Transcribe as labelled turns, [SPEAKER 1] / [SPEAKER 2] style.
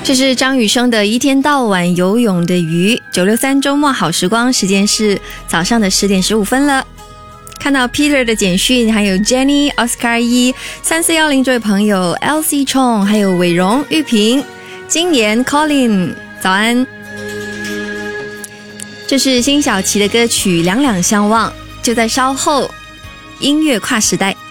[SPEAKER 1] 这是张雨生的一天到晚游泳的鱼。963周末好时光，时间是早上的10点15分了。看到 Peter 的简讯，还有 Jenny、Oscar 1、3410这位朋友 LC 冲，还有伟荣、玉萍、金妍、Colin， 早安。这是辛晓琪的歌曲《两两相望》，就在稍后，音乐跨时代。